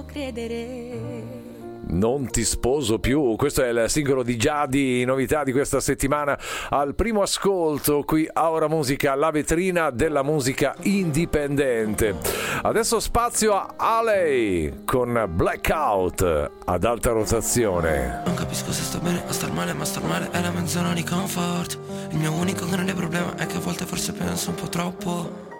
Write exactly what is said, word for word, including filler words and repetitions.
credere. Non ti sposo più, questo è il singolo di Giadi, novità di questa settimana al primo ascolto qui a Ora Musica, la vetrina della musica indipendente. Adesso spazio a Aley con Blackout ad alta rotazione. Non capisco se sto bene o star male, ma star male è la mia zona di comfort. Il mio unico grande problema è che a volte forse penso un po' troppo.